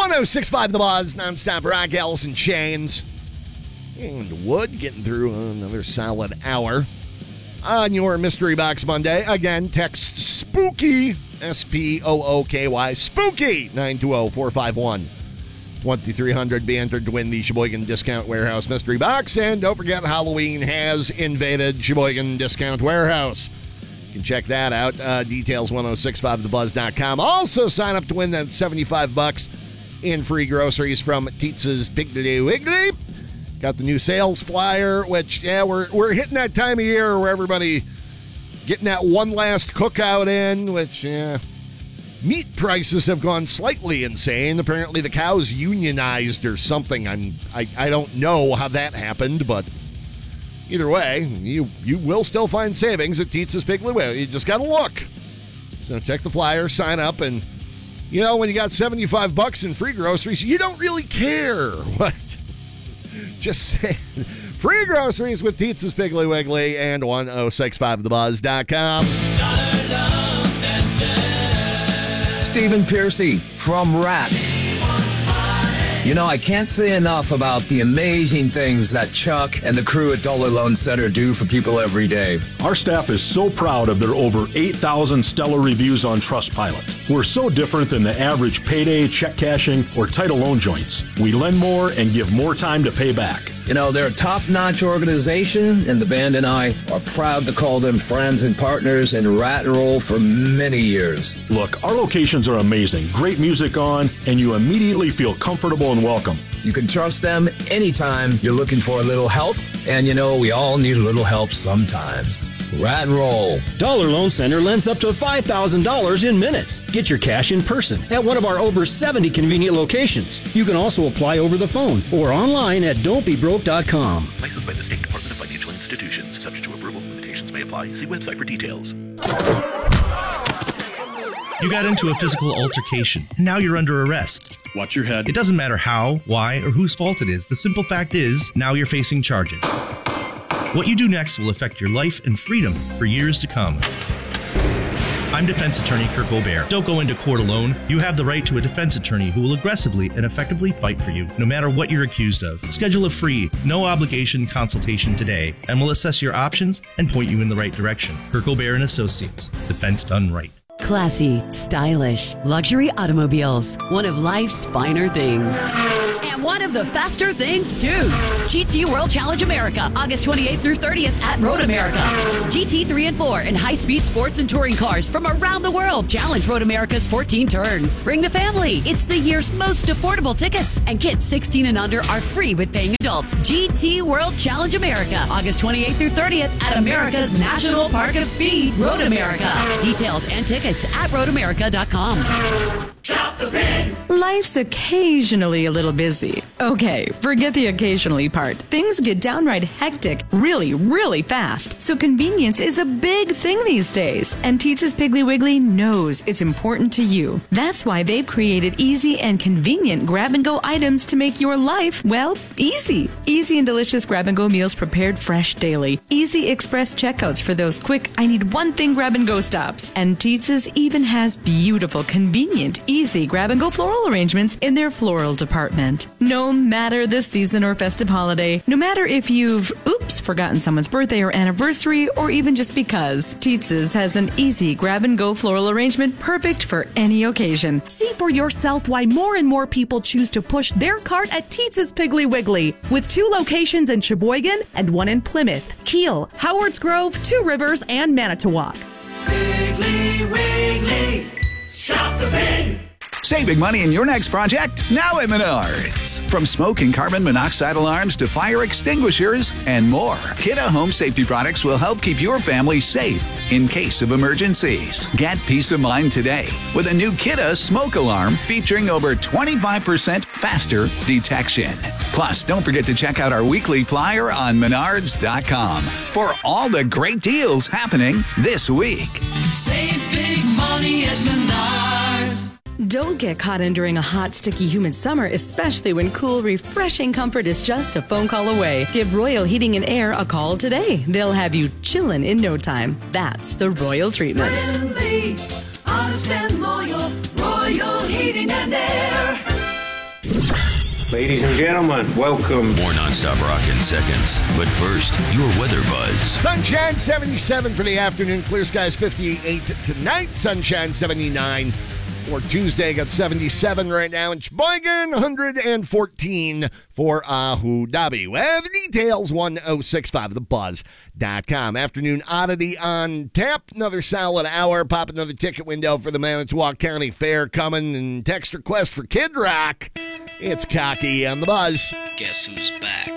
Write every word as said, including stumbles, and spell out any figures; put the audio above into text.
one oh six point five The Buzz, nonstop rock, Alice in Chains. And Wood getting through another solid hour on your Mystery Box Monday. Again, text SPOOKY, S P O O K Y, SPOOKY, nine two zero, four five one, two three zero zero. Be entered to win the Sheboygan Discount Warehouse Mystery Box. And don't forget, Halloween has invaded Sheboygan Discount Warehouse. You can check that out. Uh, details ten sixty-five the buzz dot com. Also, sign up to win that seventy-five bucks in free groceries from Tietz's Piggly Wiggly. Got the new sales flyer, which, yeah, we're we're hitting that time of year where everybody getting that one last cookout in, which, yeah, meat prices have gone slightly insane. Apparently the cows unionized or something. I'm, I, I don't know how that happened, but either way, you, you will still find savings at Tietz's Piggly Wiggly. You just got to look. So check the flyer, sign up, and, you know, when you got seventy-five bucks in free groceries, you don't really care what. Just say free groceries with Tietz's Piggly Wiggly and ten sixty-five the buzz dot com. Stephen Piercy from Rat. You know, I can't say enough about the amazing things that Chuck and the crew at Dollar Loan Center do for people every day. Our staff is so proud of their over eight thousand stellar reviews on Trustpilot. We're so different than the average payday, check cashing, or title loan joints. We lend more and give more time to pay back. You know, they're a top-notch organization, and the band and I are proud to call them friends and partners in Rat and Roll for many years. Look, our locations are amazing. Great music on, and you immediately feel comfortable and welcome. You can trust them anytime you're looking for a little help, and you know, we all need a little help sometimes. Rat and Roll. Dollar Loan Center lends up to five thousand dollars in minutes. Get your cash in person at one of our over seventy convenient locations. You can also apply over the phone or online at don't be broke dot com. Licensed by the State Department of Financial Institutions. Subject to approval. Limitations may apply. See website for details. You got into a physical altercation. Now you're under arrest. Watch your head. It doesn't matter how, why, or whose fault it is. The simple fact is, now you're facing charges. What you do next will affect your life and freedom for years to come. I'm defense attorney Kirk Aubert. Don't go into court alone. You have the right to a defense attorney who will aggressively and effectively fight for you, no matter what you're accused of. Schedule a free, no-obligation consultation today, and we'll assess your options and point you in the right direction. Kirk Aubert and Associates. Defense done right. Classy, stylish, luxury automobiles. One of life's finer things. And one of the faster things, too. G T World Challenge America, August twenty-eighth through thirtieth at Road America. G T three and four and high-speed sports and touring cars from around the world challenge Road America's fourteen turns. Bring the family. It's the year's most affordable tickets. And kids sixteen and under are free with paying adults. G T World Challenge America, August twenty-eighth through thirtieth at America's National Park of Speed, Road America. Details and tickets at road america dot com. Shop the pig! Life's occasionally a little busy. Okay, forget the occasionally part. Things get downright hectic really, really fast. So convenience is a big thing these days. And Tietz's Piggly Wiggly knows it's important to you. That's why they've created easy and convenient grab-and-go items to make your life, well, easy. Easy and delicious grab-and-go meals prepared fresh daily. Easy express checkouts for those quick, I need one thing grab-and-go stops. And Tietz's even has beautiful, convenient, easy grab-and-go floral arrangements in their floral department. No matter the season or festive holiday, no matter if you've, oops, forgotten someone's birthday or anniversary, or even just because, Tietz's has an easy grab-and-go floral arrangement perfect for any occasion. See for yourself why more and more people choose to push their cart at Tietz's Piggly Wiggly, with two locations in Sheboygan and one in Plymouth, Kiel, Howards Grove, Two Rivers, and Manitowoc. Piggly Wiggly, shop the pig! Saving money in your next project? Now at Menards. From smoke and carbon monoxide alarms to fire extinguishers and more, Kidde Home Safety products will help keep your family safe in case of emergencies. Get peace of mind today with a new Kidde smoke alarm featuring over twenty-five percent faster detection. Plus, don't forget to check out our weekly flyer on menards dot com for all the great deals happening this week. Save big money at Menards. Don't get caught in during a hot, sticky, humid summer, especially when cool, refreshing comfort is just a phone call away. Give Royal Heating and Air a call today. They'll have you chillin' in no time. That's the Royal treatment. Friendly, honest and loyal, Royal Heating and Air. Ladies and gentlemen, welcome. More nonstop rock in seconds. But first, your weather buzz. Sunshine seventy-seven for the afternoon. Clear skies fifty-eight tonight. Sunshine seventy-nine for Tuesday. Got seventy-seven right now in Sheboygan. one hundred fourteen for Abu Dhabi. Weather details one oh six five the buzz dot com. Afternoon oddity on tap. Another solid hour. Pop another ticket window for the Manitowoc County Fair coming. And text request for Kid Rock. It's Cocky on the Buzz. Guess who's back?